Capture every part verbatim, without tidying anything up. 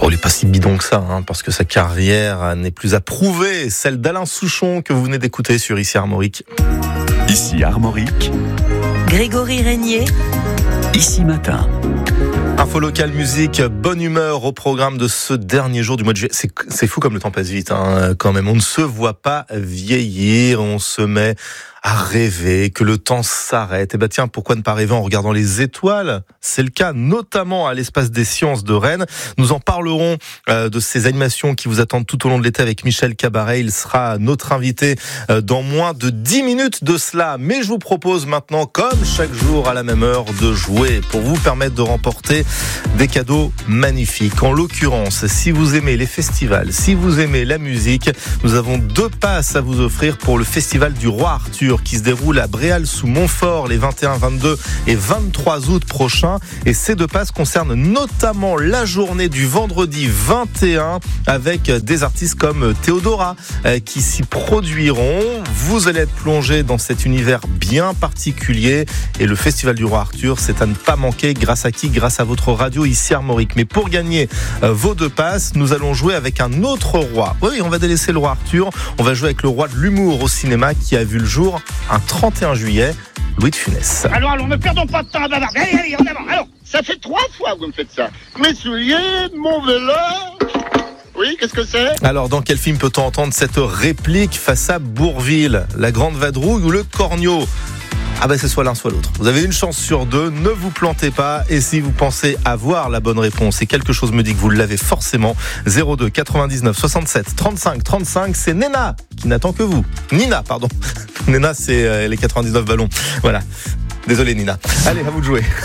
Oh, il est pas si bidon que ça, hein, parce que sa carrière n'est plus à prouver. Celle d'Alain Souchon que vous venez d'écouter sur Ici Armorique. Ici Armorique. Grégory Régnier. Ici Matin. Info locale, musique, bonne humeur au programme de ce dernier jour du mois de juillet. C'est, c'est fou comme le temps passe vite, hein, quand même. On ne se voit pas vieillir, on se met à rêver que le temps s'arrête. Et ben tiens, pourquoi ne pas rêver en regardant les étoiles ? C'est le cas notamment à l'Espace des Sciences de Rennes. Nous en parlerons euh, de ces animations qui vous attendent tout au long de l'été avec Michel Cabaret. Il sera notre invité euh, dans moins de dix minutes de cela. Mais je vous propose maintenant, comme chaque jour à la même heure, de jouer pour vous permettre de remporter des cadeaux magnifiques. En l'occurrence, si vous aimez les festivals, si vous aimez la musique, nous avons deux passes à vous offrir pour le Festival du Roi Arthur qui se déroule à Bréal-sous-Montfort les vingt et un, vingt-deux et vingt-trois août prochains. Et ces deux passes concernent notamment la journée du vendredi vingt et un avec des artistes comme Théodora qui s'y produiront. Vous allez être plongé dans cet univers bien particulier et le Festival du Roi Arthur, c'est à ne pas manquer. Grâce à qui ? Grâce à votre radio Ici Armorique. Mais pour gagner vos deux passes, nous allons jouer avec un autre roi. Oui, on va délaisser le Roi Arthur. On va jouer avec le roi de l'humour au cinéma qui a vu le jour un trente et un juillet, Louis de Funès. Alors, alors, ne perdons pas de temps à bavarder. Allez, allez, en avant. Alors, ça fait trois fois que vous me faites ça. Mes souliers, mon vélo. Oui, qu'est-ce que c'est ? Alors, dans quel film peut-on entendre cette réplique face à Bourvil ? La Grande Vadrouille ou le Cornio ? Ah ben c'est soit l'un soit l'autre. Vous avez une chance sur deux, ne vous plantez pas. Et si vous pensez avoir la bonne réponse et quelque chose me dit que vous l'avez forcément, zéro deux quatre-vingt-dix-neuf soixante-sept trente-cinq trente-cinq, c'est Nena qui n'attend que vous. Nina, pardon. Nena, c'est euh, les quatre-vingt-dix-neuf ballons. Voilà. Désolé Nina. Allez, à vous de jouer.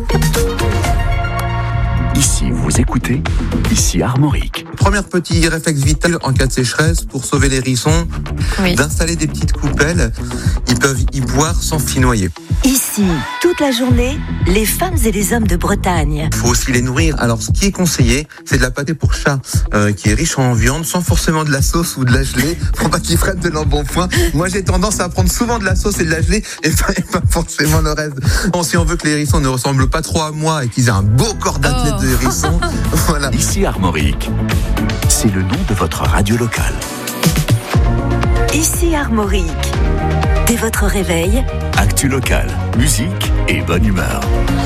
Ici, vous écoutez Ici Armorique. Premier petit réflexe vital en cas de sécheresse pour sauver les hérissons, oui. D'installer des petites coupelles. Ils peuvent y boire sans s'y noyer. Ici, toute la journée, les femmes et les hommes de Bretagne. Il faut aussi les nourrir. Alors, ce qui est conseillé, c'est de la pâtée pour chat, euh, qui est riche en viande, sans forcément de la sauce ou de la gelée. Faut pas qu'ils freinent de l'embonpoint. Moi, j'ai tendance à prendre souvent de la sauce et de la gelée, et pas, et pas forcément le reste. Bon, si on veut que les hérissons ne ressemblent pas trop à moi et qu'ils aient un beau corps d'athlète oh. de hérisson, voilà. Ici Armorique, c'est le nom de votre radio locale. Ici Armorique. Dès votre réveil, actu locale, musique et bonne humeur.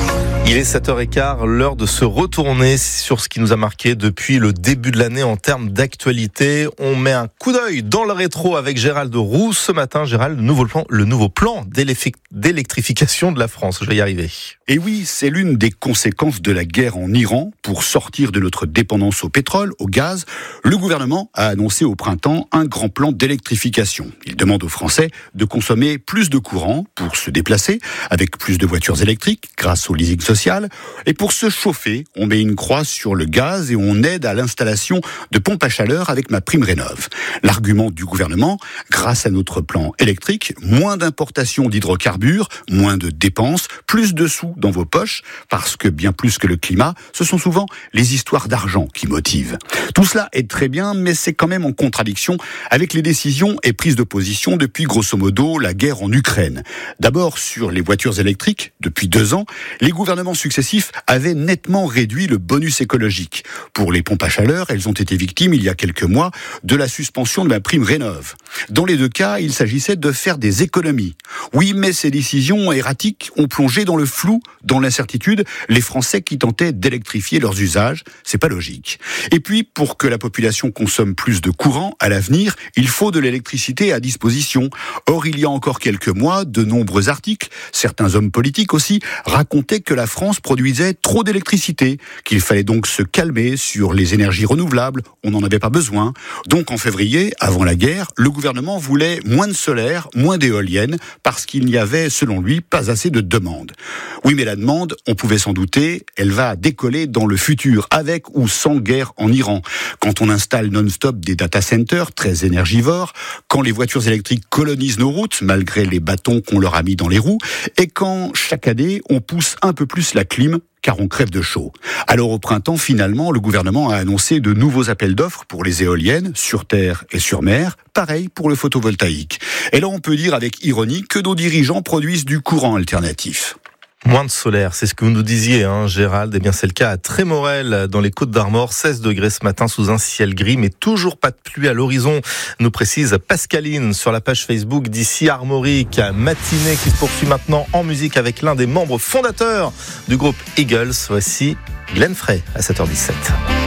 Il est sept heures quinze, l'heure de se retourner sur ce qui nous a marqué depuis le début de l'année en termes d'actualité. On met un coup d'œil dans le rétro avec Gérald Roux. Ce matin, Gérald, le nouveau plan, le nouveau plan d'électrification de la France. Je vais y arriver. Et oui, c'est l'une des conséquences de la guerre en Iran. Pour sortir de notre dépendance au pétrole, au gaz, le gouvernement a annoncé au printemps un grand plan d'électrification. Il demande aux Français de consommer plus de courant pour se déplacer, avec plus de voitures électriques grâce au leasing social. Et pour se chauffer, on met une croix sur le gaz et on aide à l'installation de pompes à chaleur avec MaPrimeRénov'. L'argument du gouvernement, grâce à notre plan électrique, moins d'importation d'hydrocarbures, moins de dépenses, plus de sous dans vos poches, parce que bien plus que le climat, ce sont souvent les histoires d'argent qui motivent. Tout cela est très bien, mais c'est quand même en contradiction avec les décisions et prises de position depuis grosso modo la guerre en Ukraine. D'abord sur les voitures électriques, depuis deux ans, les gouvernements successifs avaient nettement réduit le bonus écologique. Pour les pompes à chaleur, elles ont été victimes il y a quelques mois de la suspension de MaPrimeRénov'. Dans les deux cas, il s'agissait de faire des économies. Oui, mais ces décisions erratiques ont plongé dans le flou, dans l'incertitude, les Français qui tentaient d'électrifier leurs usages. C'est pas logique. Et puis, pour que la population consomme plus de courant à l'avenir, il faut de l'électricité à disposition. Or, il y a encore quelques mois, de nombreux articles, certains hommes politiques aussi, racontaient que la France produisait trop d'électricité, qu'il fallait donc se calmer sur les énergies renouvelables, on n'en avait pas besoin. Donc en février, avant la guerre, le gouvernement voulait moins de solaire, moins d'éoliennes, parce qu'il n'y avait, selon lui, pas assez de demande. Oui, mais la demande, on pouvait s'en douter, elle va décoller dans le futur, avec ou sans guerre en Iran. Quand on installe non-stop des data centers très énergivores, quand les voitures électriques colonisent nos routes, malgré les bâtons qu'on leur a mis dans les roues, et quand, chaque année, on pousse un peu plus la clim, car on crève de chaud. Alors au printemps, finalement, le gouvernement a annoncé de nouveaux appels d'offres pour les éoliennes, sur terre et sur mer, pareil pour le photovoltaïque. Et là, on peut dire avec ironie que nos dirigeants produisent du courant alternatif. Moins de solaire, c'est ce que vous nous disiez, hein, Gérald. Eh bien, c'est le cas à Trémorel, dans les Côtes-d'Armor. seize degrés ce matin sous un ciel gris, mais toujours pas de pluie à l'horizon, nous précise Pascaline sur la page Facebook d'ici Armorique. Matinée qui se poursuit maintenant en musique avec l'un des membres fondateurs du groupe Eagles. Voici Glenn Frey à sept heures dix-sept.